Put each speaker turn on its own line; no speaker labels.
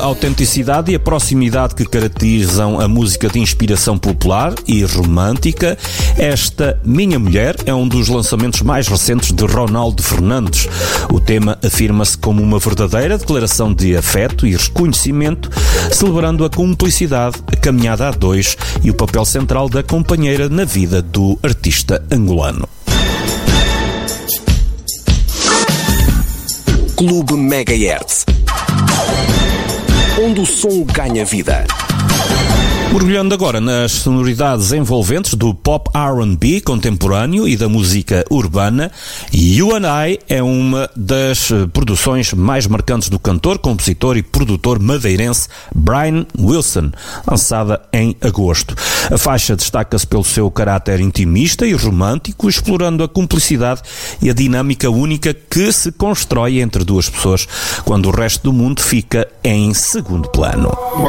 autenticidade e a proximidade que caracterizam a música de inspiração popular e romântica, esta Minha Mulher é um dos lançamentos mais recentes de Ronaldo Fernandes. O tema afirma-se como uma verdadeira declaração de afeto e reconhecimento, celebrando a cumplicidade, a caminhada a dois e o papel central da companheira na vida do artista angolano.
Clube Megahertz, onde o som ganha vida.
Mergulhando agora nas sonoridades envolventes do pop R&B contemporâneo e da música urbana, You and I é uma das produções mais marcantes do cantor, compositor e produtor madeirense Brian Wilson, lançada em agosto. A faixa destaca-se pelo seu caráter intimista e romântico, explorando a cumplicidade e a dinâmica única que se constrói entre duas pessoas, quando o resto do mundo fica em segundo plano.